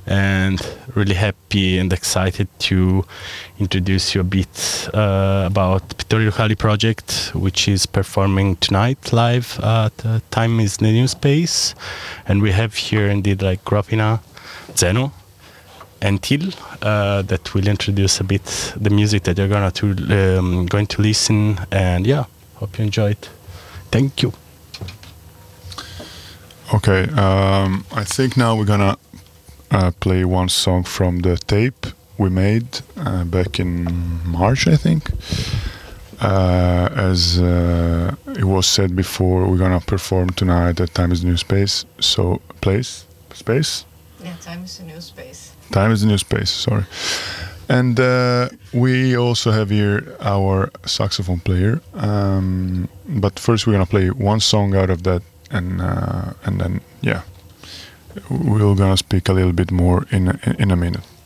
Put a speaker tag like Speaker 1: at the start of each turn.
Speaker 1: and really happy and excited to introduce you a bit about Pittori Locali project, which is performing tonight live at Time is the New Space. And we have here indeed like Gropina, Zeno, and Till that will introduce a bit the music that you're going to listen. And yeah, hope you enjoy it. Thank you.
Speaker 2: Okay, I think now we're gonna play one song from the tape we made back in March, I think. As it was said before, we're gonna perform tonight at Time is the New Space. So, space?
Speaker 3: Yeah, Time is the New Space.
Speaker 2: Time is the New Space, sorry. And we also have here our saxophone player. But first we're gonna play one song out of that, and then, yeah, we're gonna speak a little bit more in a minute.